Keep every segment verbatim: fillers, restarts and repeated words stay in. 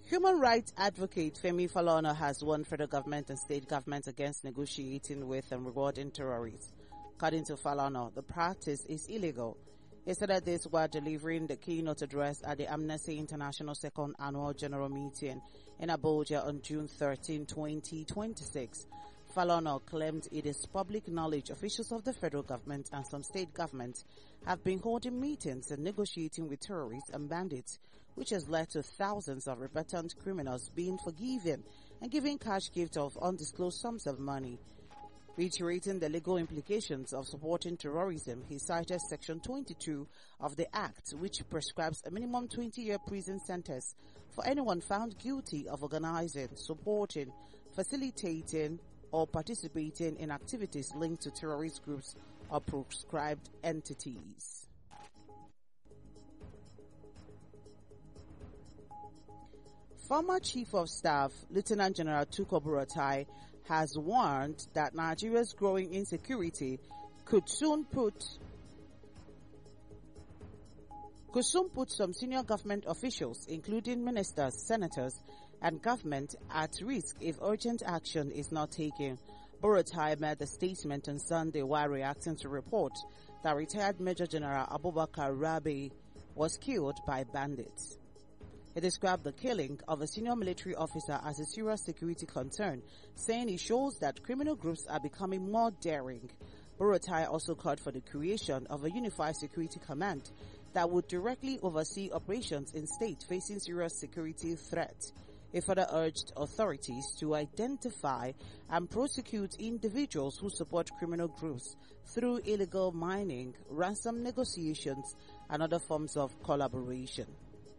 Human rights advocate Femi Falana has warned federal government and state governments against negotiating with and rewarding terrorists. According to Falana, the practice is illegal. He said that this while delivering the keynote address at the Amnesty International Second Annual General Meeting in Abuja on June thirteenth, twenty twenty-six. Falana claimed it is public knowledge officials of the federal government and some state governments have been holding meetings and negotiating with terrorists and bandits, which has led to thousands of repentant criminals being forgiven and given cash gifts of undisclosed sums of money. Reiterating the legal implications of supporting terrorism, he cited Section twenty-two of the Act, which prescribes a minimum twenty-year prison sentence for anyone found guilty of organizing, supporting, facilitating, or participating in activities linked to terrorist groups or proscribed entities. Former Chief of Staff, Lieutenant General Tukur Buratai, has warned that Nigeria's growing insecurity could soon put could soon put some senior government officials, including ministers, senators, and government, at risk if urgent action is not taken. Buratai made the statement on Sunday while reacting to reports that retired Major General Abubakar Rabi was killed by bandits. He described the killing of a senior military officer as a serious security concern, saying it shows that criminal groups are becoming more daring. Buratai also called for the creation of a unified security command that would directly oversee operations in states facing serious security threats. He further urged authorities to identify and prosecute individuals who support criminal groups through illegal mining, ransom negotiations, and other forms of collaboration.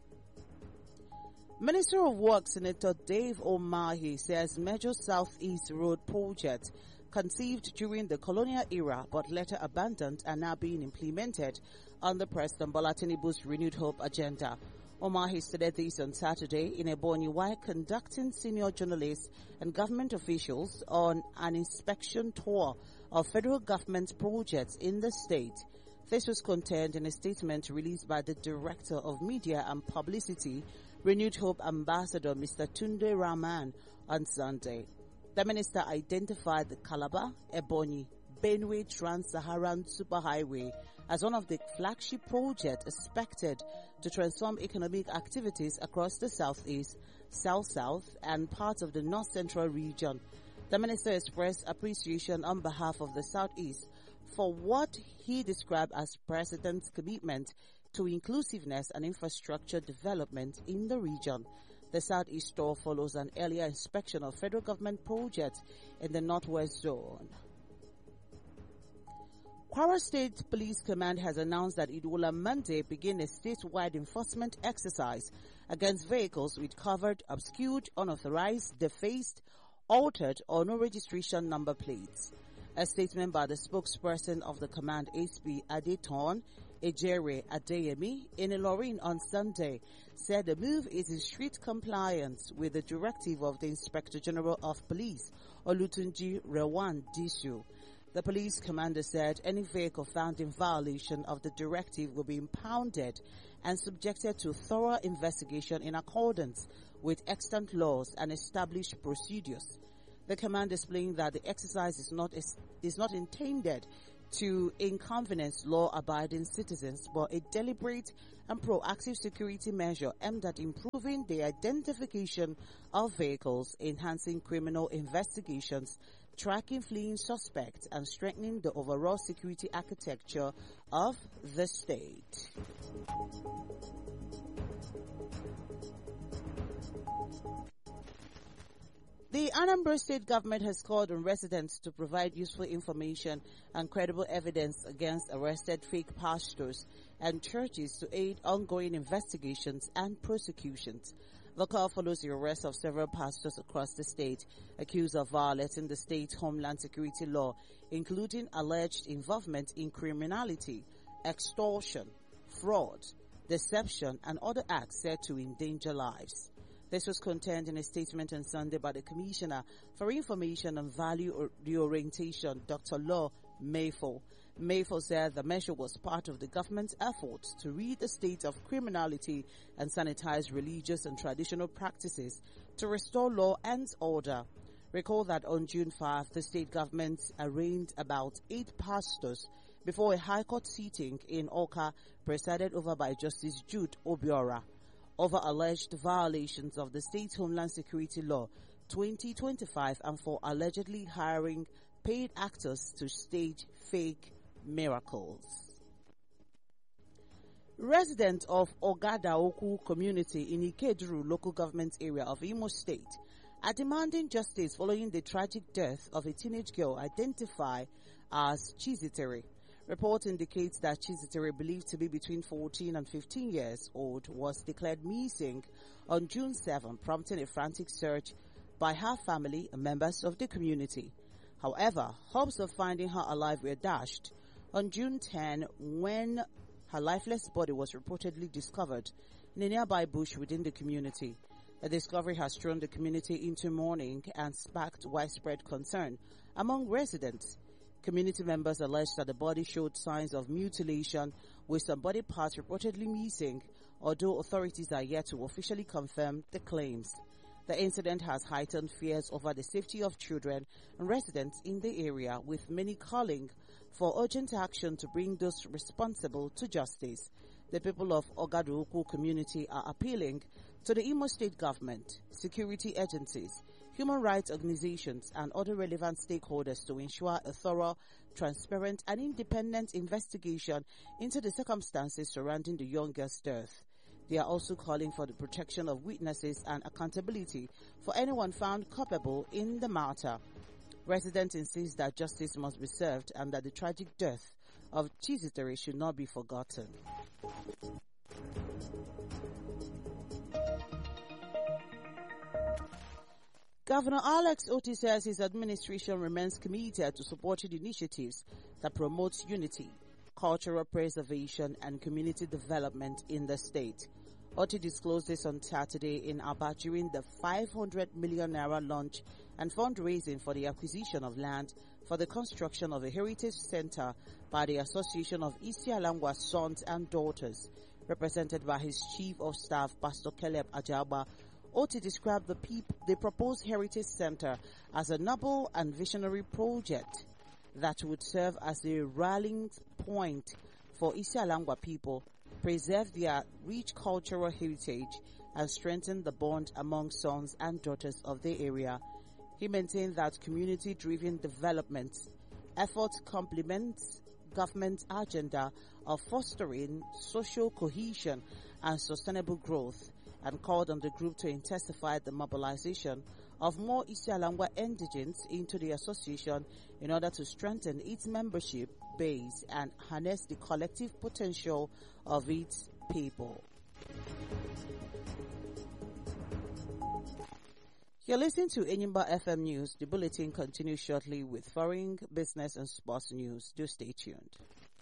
Minister of Works Senator Dave Umahi says major Southeast Road projects conceived during the colonial era but later abandoned are now being implemented under President Bola Tinubu's Renewed Hope agenda. Umahi stated this on Saturday in Ebonyi while conducting senior journalists and government officials on an inspection tour of federal government projects in the state. This was contained in a statement released by the Director of Media and Publicity, Renewed Hope Ambassador Mister Tunde Rahman, on Sunday. The minister identified the Calabar, Ebonyi, Benue Trans-Saharan Superhighway as one of the flagship projects expected to transform economic activities across the Southeast, South-South, and parts of the North-Central region. The minister expressed appreciation on behalf of the Southeast for what he described as President's commitment to inclusiveness and infrastructure development in the region. The Southeast tour follows an earlier inspection of federal government projects in the Northwest Zone. Kwara State Police Command has announced that it will on Monday begin a statewide enforcement exercise against vehicles with covered, obscured, unauthorized, defaced, altered, or no registration number plates. A statement by the spokesperson of the command, S P Adeton Ejere Adeyemi, in Ilorin on Sunday, said the move is in strict compliance with the directive of the Inspector General of Police, Olutunji Rewan Disu. The police commander said any vehicle found in violation of the directive will be impounded and subjected to thorough investigation in accordance with extant laws and established procedures. The command explained that the exercise is not is not intended to inconvenience law-abiding citizens, but a deliberate and proactive security measure aimed at improving the identification of vehicles, enhancing criminal investigations, tracking fleeing suspects, and strengthening the overall security architecture of the state. The Anambra State government has called on residents to provide useful information and credible evidence against arrested fake pastors and churches to aid ongoing investigations and prosecutions. The call follows the arrest of several pastors across the state accused of violating the state homeland security law, including alleged involvement in criminality, extortion, fraud, deception, and other acts said to endanger lives. This was contained in a statement on Sunday by the Commissioner for Information and Value Reorientation, Doctor Law Mayfo. Mayfor said the measure was part of the government's efforts to rid the state of criminality and sanitize religious and traditional practices to restore law and order. Recall that on June fifth, the state government arraigned about eight pastors before a High Court sitting in Awka presided over by Justice Jude Obiora over alleged violations of the State Homeland Security Law twenty twenty-five and for allegedly hiring paid actors to stage fake miracles. Residents of Ogadaoku community in Ikeduru local government area of Imo State are demanding justice following the tragic death of a teenage girl identified as Chizitere. Report indicates that Chizitere, believed to be between fourteen and fifteen years old, was declared missing on June seventh, prompting a frantic search by her family and members of the community. However, hopes of finding her alive were dashed on June tenth when her lifeless body was reportedly discovered in a nearby bush within the community. The discovery has thrown the community into mourning and sparked widespread concern among residents. Community members alleged that the body showed signs of mutilation, with some body parts reportedly missing, although authorities are yet to officially confirm the claims. The incident has heightened fears over the safety of children and residents in the area, with many calling for urgent action to bring those responsible to justice. The people of Ogaduoku community are appealing to the Imo State government, security agencies, human rights organizations, and other relevant stakeholders to ensure a thorough, transparent, and independent investigation into the circumstances surrounding the young girl's death. They are also calling for the protection of witnesses and accountability for anyone found culpable in the matter. Residents insist that justice must be served and that the tragic death of Chizitere should not be forgotten. Governor Alex Otti says his administration remains committed to supporting initiatives that promote unity, cultural preservation, and community development in the state. Otti disclosed this on Saturday in Aba during the five hundred million naira launch and fundraising for the acquisition of land for the construction of a heritage center by the Association of Isialangwa Sons and Daughters, represented by his Chief of Staff, Pastor Caleb Ajaba. Otti described the, peop- the proposed heritage center as a noble and visionary project that would serve as a rallying point for Isialangwa people, preserve their rich cultural heritage, and strengthen the bond among sons and daughters of the area. He maintained that community-driven development efforts complement government's agenda of fostering social cohesion and sustainable growth, and called on the group to intensify the mobilization of more Isialangwa indigents into the association in order to strengthen its membership base and harness the collective potential of its people. You're listening to Enyimba F M News. The bulletin continues shortly with foreign, business, and sports news. Do stay tuned.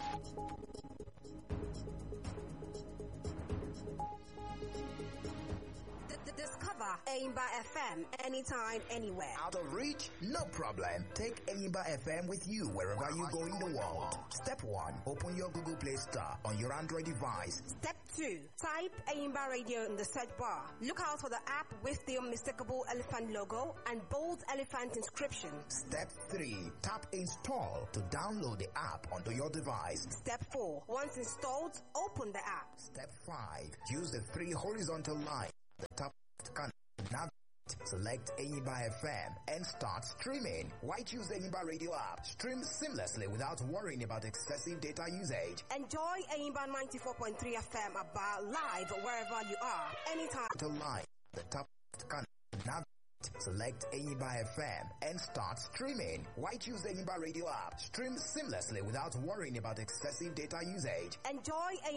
Discover Enyimba F M anytime, anywhere. Out of reach? No problem. Take Enyimba F M with you wherever you go in the world. Step one, open your Google Play Store on your Android device. Step two, type Enyimba Radio in the search bar. Look out for the app with the unmistakable elephant logo and bold elephant inscription. Step three, tap Install to download the app onto your device. Step four, once installed, open the app. Step five, use the three horizontal lines at the top corner. Now select Enyimba F M and start streaming. Why choose the Enyimba Radio app? Stream seamlessly without worrying about excessive data usage. Enjoy Enyimba ninety-four point three F M about live wherever you are, anytime. To line the top corner. Now select Enyimba F M and start streaming. Why choose the Enyimba Radio app? Stream seamlessly without worrying about excessive data usage. Enjoy